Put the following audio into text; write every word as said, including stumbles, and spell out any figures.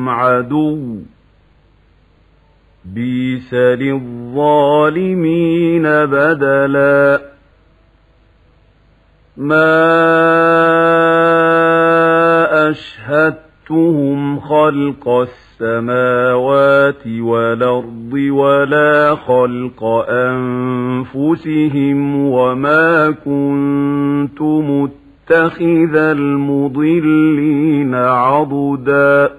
لهم عدو بئس للظالمين بدلا ما أشهدتهم خلق السماوات والأرض ولا خلق أنفسهم وما كنت متخذ المضلين عضدا